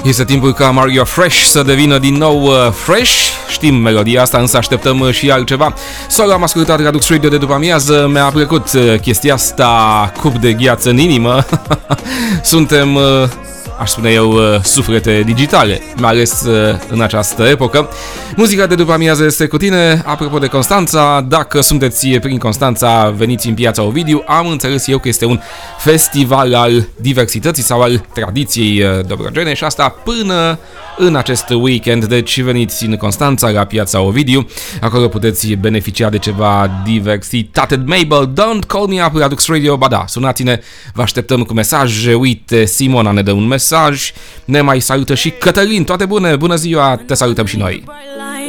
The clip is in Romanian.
Este timpul ca Mario Fresh să devină din nou fresh. Știm melodia asta, însă așteptăm și altceva. Solo am ascultat Radux Radio de după amiază. Mi-a plăcut chestia asta, cup de gheață în inimă. Suntem, aș spune eu, suflete digitale, mai ales în această epocă. Muzica de după amiază este cu tine. Apropo de Constanța, dacă sunteți prin Constanța, veniți în Piața Ovidiu. Am înțeles eu că este un festival al diversității sau al tradiției dobrogene și asta până în acest weekend. Deci veniți în Constanța la Piața Ovidiu. Acolo puteți beneficia de ceva diversitate. Mabel, don't call me up, Radux Radio. Ba da, sunați-ne, vă așteptăm cu mesaje. Uite, Simona ne dă un mesaj. Ne mai salută și Cătălin. Toate bune, bună ziua, te salutăm și noi.